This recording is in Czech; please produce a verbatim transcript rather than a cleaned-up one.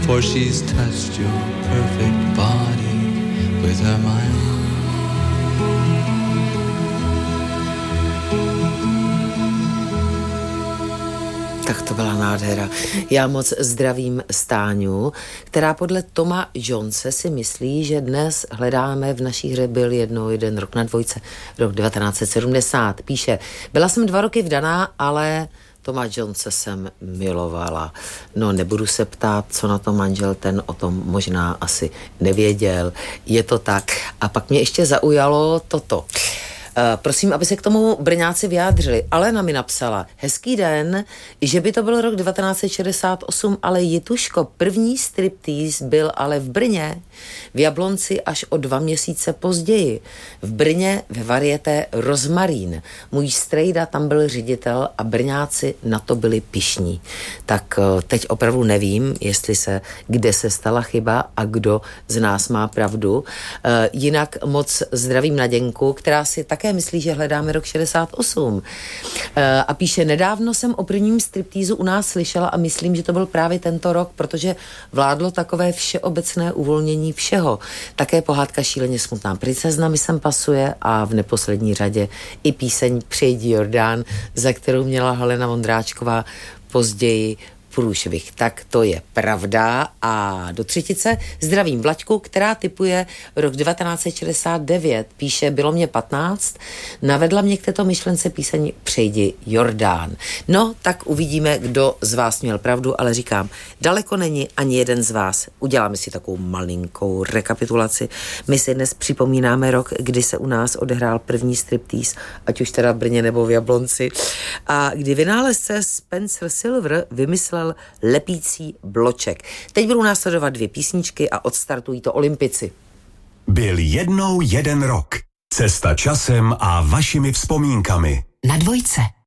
for she's touched your perfect body with her mind. Tak to byla nádhera. Já moc zdravím Stáňu, která podle Toma Jonese si myslí, že dnes hledáme v naší hře byl jednou jeden rok na dvojce, rok devatenáct set sedmdesát. Píše, byla jsem dva roky vdaná, ale Toma Jonese jsem milovala. No, nebudu se ptát, co na to manžel, ten o tom možná asi nevěděl. Je to tak. A pak mě ještě zaujalo toto. Uh, prosím, aby se k tomu Brňáci vyjádřili. Alena mi napsala, hezký den, že by to byl rok devatenáct set šedesát osm, ale Jituško, první striptease byl ale v Brně, v Jablonci až o dva měsíce později. V Brně ve varieté Rozmarín. Můj strejda tam byl ředitel a Brňáci na to byli pyšní. Tak uh, teď opravdu nevím, jestli se, kde se stala chyba a kdo z nás má pravdu. Uh, jinak moc zdravím Naděnku, která si také myslí, že hledáme rok šedesát osm. E, a píše, nedávno jsem o prvním striptýzu u nás slyšela a myslím, že to byl právě tento rok, protože vládlo takové všeobecné uvolnění všeho. Také pohádka Šíleně smutná princezna mi sem pasuje a v neposlední řadě i píseň Přejdi Jordán, za kterou měla Helena Vondráčková později průšvih. Tak to je pravda. A do třetice zdravím Vlaďku, která tipuje rok devatenáct set šedesát devět. Píše, bylo mě patnáct, navedla mě k této myšlence píseň Přejdi Jordán. No, tak uvidíme, kdo z vás měl pravdu, ale říkám, daleko není ani jeden z vás. Uděláme si takovou malinkou rekapitulaci. My si dnes připomínáme rok, kdy se u nás odehrál první striptease, ať už teda v Brně nebo v Jablonci. A kdy vynálezce Spencer Silver vymyslel lepící bloček. Teď budou následovat dvě písničky a odstartují to Olympici. Byl jednou jeden rok. Cesta časem a vašimi vzpomínkami. Na dvojce.